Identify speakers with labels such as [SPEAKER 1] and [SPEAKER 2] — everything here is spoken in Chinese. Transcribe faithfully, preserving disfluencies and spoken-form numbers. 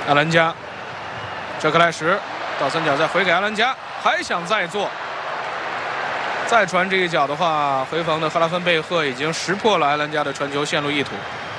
[SPEAKER 1] 阿兰加，这克莱什倒三角再回给阿兰加，还想再做，再传这一脚的话，回防的赫拉芬贝赫已经识破了阿兰加的传球线路意图。